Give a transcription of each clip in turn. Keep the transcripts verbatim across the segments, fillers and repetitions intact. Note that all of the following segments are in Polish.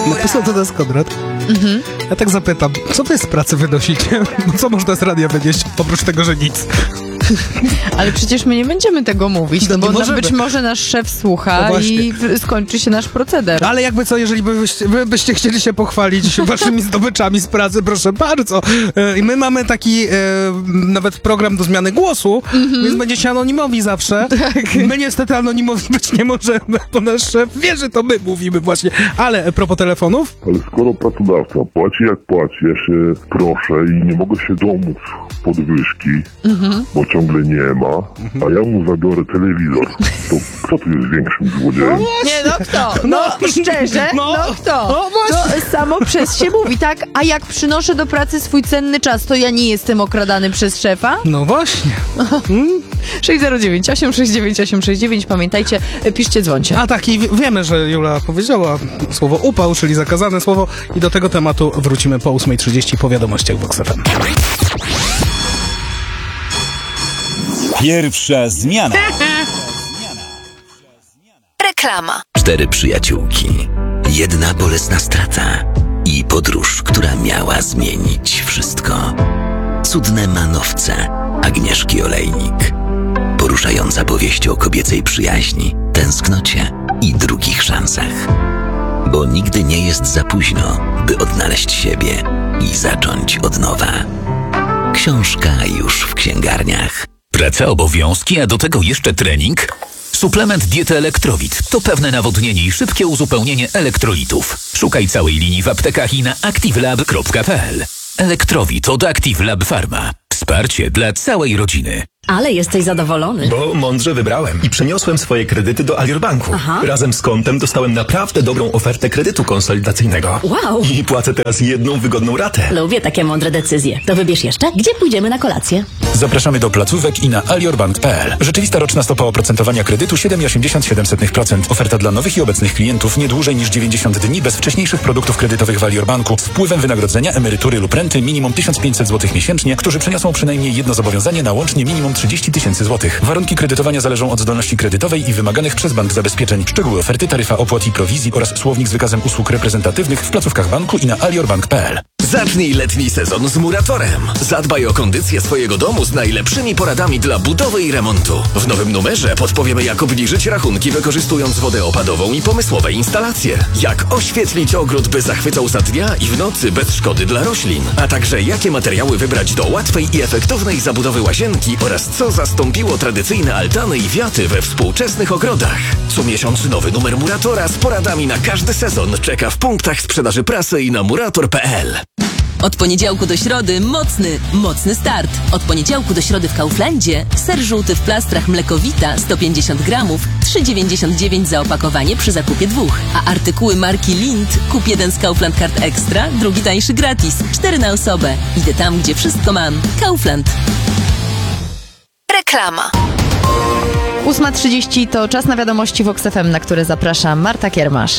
Napisał to nas Konrad. Mhm. Ja tak zapytam, co wy z pracy wynosicie? No co można z radia wynieść, oprócz tego, że nic? Ale przecież my nie będziemy tego mówić, no, no bo nie być może nasz szef słucha no i skończy się nasz proceder. Ale jakby co, jeżeli byście, wy byście chcieli się pochwalić waszymi zdobyczami z pracy, proszę bardzo. I my mamy taki e, nawet program do zmiany głosu, mm-hmm. więc będziecie anonimowi zawsze. Tak. My niestety anonimowi być nie możemy, bo nasz szef wie, że to my mówimy właśnie. Ale a propos telefonów? Ale skoro pracodawca płaci jak płaci, ja się proszę i nie mogę się domóc podwyżki, mm-hmm. bo ciągle nie ma, a ja mu zabiorę telewizor, to kto tu jest większym złodziejem? Nie, no kto? No, no szczerze, no, no kto? No, to samo przez się mówi, tak? A jak przynoszę do pracy swój cenny czas, to ja nie jestem okradany przez szefa? No właśnie. Hmm? sześć zero dziewięć osiem sześć dziewięć osiem sześć dziewięć, pamiętajcie, piszcie, dzwońcie. A tak, i wiemy, że Jula powiedziała słowo upał, czyli zakazane słowo, i do tego tematu wrócimy po ósma trzydzieści po wiadomościach w Vox F M. Pierwsza zmiana. Reklama. Cztery przyjaciółki, jedna bolesna strata i podróż, która miała zmienić wszystko. Cudne manowce Agnieszki Olejnik. Poruszająca powieść o kobiecej przyjaźni, tęsknocie i drugich szansach. Bo nigdy nie jest za późno, by odnaleźć siebie i zacząć od nowa. Książka już w księgarniach. Praca, obowiązki, a do tego jeszcze trening? Suplement diety Elektrowit to pewne nawodnienie i szybkie uzupełnienie elektrolitów. Szukaj całej linii w aptekach i na activelab kropka p l. Elektrowit od ActiveLab Pharma. Wsparcie dla całej rodziny. Ale jesteś zadowolony. Bo mądrze wybrałem i przeniosłem swoje kredyty do Alior Banku. Aha. Razem z kontem dostałem naprawdę dobrą ofertę kredytu konsolidacyjnego. Wow! I płacę teraz jedną wygodną ratę. Lubię takie mądre decyzje. To wybierz jeszcze, gdzie pójdziemy na kolację. Zapraszamy do placówek i na aliorbank kropka p l. Rzeczywista roczna stopa oprocentowania kredytu siedem przecinek osiemdziesiąt siedem procent. Oferta dla nowych i obecnych klientów nie dłużej niż dziewięćdziesiąt dni bez wcześniejszych produktów kredytowych w Alior Banku z wpływem wynagrodzenia, emerytury lub renty minimum tysiąc pięćset złotych miesięcznie, którzy przeniosą przynajmniej jedno zobowiązanie na łącznie minimum trzydzieści tysięcy złotych. Warunki kredytowania zależą od zdolności kredytowej i wymaganych przez bank zabezpieczeń. Szczegóły oferty, taryfa opłat i prowizji oraz słownik z wykazem usług reprezentatywnych w placówkach banku i na aliorbank kropka p l. Zacznij letni sezon z Muratorem. Zadbaj o kondycję swojego domu z najlepszymi poradami dla budowy i remontu. W nowym numerze podpowiemy, jak obniżyć rachunki, wykorzystując wodę opadową i pomysłowe instalacje. Jak oświetlić ogród, by zachwycał za dnia i w nocy bez szkody dla roślin. A także jakie materiały wybrać do łatwej i efektownej zabudowy łazienki oraz co zastąpiło tradycyjne altany i wiaty we współczesnych ogrodach. Co miesiąc nowy numer Muratora z poradami na każdy sezon czeka w punktach sprzedaży prasy i na murator kropka p l. Od poniedziałku do środy mocny, mocny start. Od poniedziałku do środy w Kauflandzie ser żółty w plastrach Mlekowita sto pięćdziesiąt gramów, trzy dziewięćdziesiąt dziewięć za opakowanie przy zakupie dwóch. A artykuły marki Lind kup jeden z Kaufland Card Extra, drugi tańszy gratis. Cztery na osobę. Idę tam, gdzie wszystko mam. Kaufland. Reklama. ósma trzydzieści to czas na wiadomości Vox F M, na które zaprasza Marta Kiermasz.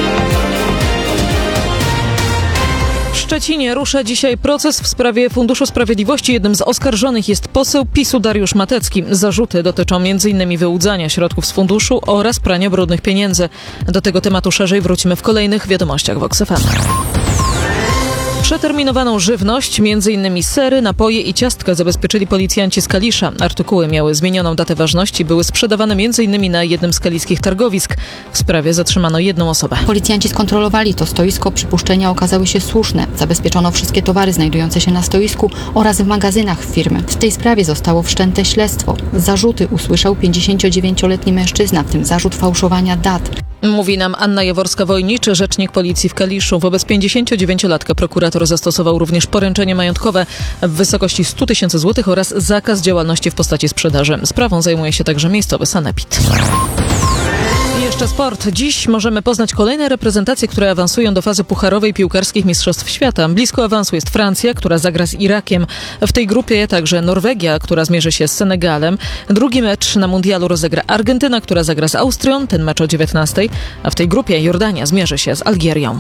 W Szczecinie rusza dzisiaj proces w sprawie Funduszu Sprawiedliwości. Jednym z oskarżonych jest poseł PiSu Dariusz Matecki. Zarzuty dotyczą m in wyłudzania środków z funduszu oraz prania brudnych pieniędzy. Do tego tematu szerzej wrócimy w kolejnych wiadomościach Vox F M. Przeterminowaną żywność, między innymi sery, napoje i ciastka zabezpieczyli policjanci z Kalisza. Artykuły miały zmienioną datę ważności, były sprzedawane między innymi na jednym z kaliskich targowisk. W sprawie zatrzymano jedną osobę. Policjanci skontrolowali to stoisko, przypuszczenia okazały się słuszne. Zabezpieczono wszystkie towary znajdujące się na stoisku oraz w magazynach firmy. W tej sprawie zostało wszczęte śledztwo. Zarzuty usłyszał pięćdziesięciodziewięcioletni mężczyzna, w tym zarzut fałszowania dat. Mówi nam Anna Jaworska-Wojniczy, rzecznik policji w Kaliszu. Wobec pięćdziesięciodziewięciolatka prokurator zastosował również poręczenie majątkowe w wysokości sto tysięcy złotych oraz zakaz działalności w postaci sprzedaży. Sprawą zajmuje się także miejscowy sanepid. I jeszcze sport. Dziś możemy poznać kolejne reprezentacje, które awansują do fazy pucharowej piłkarskich Mistrzostw Świata. Blisko awansu jest Francja, która zagra z Irakiem. W tej grupie także Norwegia, która zmierzy się z Senegalem. Drugi mecz na mundialu rozegra Argentyna, która zagra z Austrią. Ten mecz o dziewiętnastej. A w tej grupie Jordania zmierzy się z Algierią.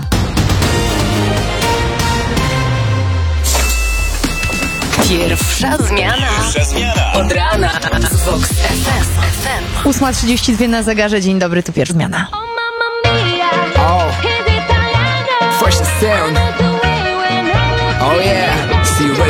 Pierwsza zmiana. Pierwsza zmiana. Od rana z Vox F M. ósma trzydzieści dwa na zegarze. Dzień dobry, tu pierwsza zmiana. sound.